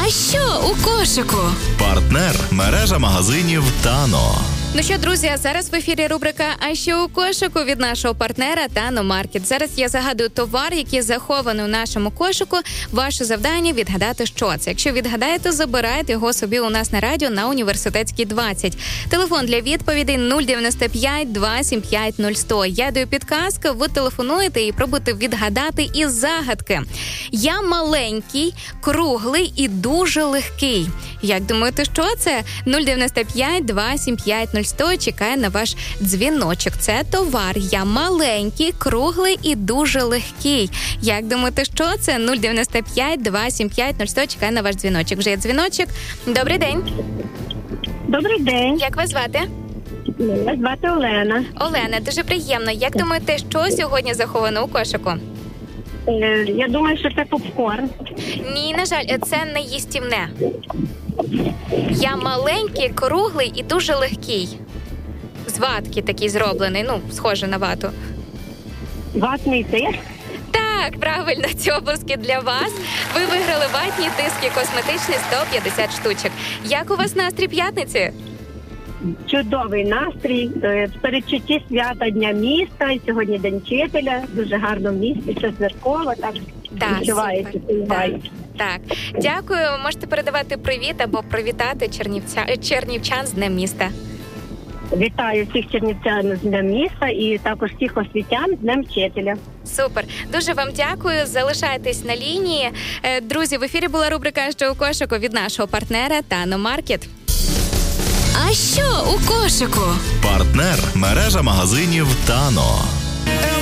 А що у кошику? Партнер – мережа магазинів «Тано». Ну що, друзі, зараз в ефірі рубрика «А що у кошику» від нашого партнера «Тано Маркет». Зараз я загадую товар, який захований у нашому кошику. Ваше завдання – відгадати, що це. Якщо відгадаєте, забирайте його собі у нас на радіо на Університетській, 20. Телефон для відповідей 095 275 0100. Я даю підказку, ви телефонуєте і пробуйте відгадати із загадки. Я маленький, круглий і дуже легкий. Як думаєте, що це? 095 275 0100 чекає на ваш дзвіночок. Це товар. Я маленький, круглий і дуже легкий. Як думаєте, що це? 095 275 0100 чекає на ваш дзвіночок. Вже є дзвіночок. Добрий день. Добрий день. Як вас звати? Мене звати Олена. Олена, дуже приємно. Як думаєте, що сьогодні заховано у кошику? Я думаю, що це попкорн. Ні, на жаль, це не їстівне. Я маленький, круглий і дуже легкий. З ватки такий зроблений, схоже на вату. Ватний сир. Так, правильно, ці обласки для вас. Ви виграли ватні диски косметичні 150 штучок. Як у вас настрій п'ятниці? Чудовий настрій. В передчутті свята Дня міста. І сьогодні День вчителя. Дуже гарно в місті, все святково. Так, відчувається. Так. Дякую. Можете передавати привіт або привітати чернівчан з Днем міста. Вітаю всіх чернівчан з Днем міста і також всіх освітян з Днем вчителя. Супер. Дуже вам дякую. Залишайтесь на лінії. Друзі, в ефірі була рубрика «Що у кошику» від нашого партнера «Тано Маркет». А що у кошику? Партнер – мережа магазинів «Тано».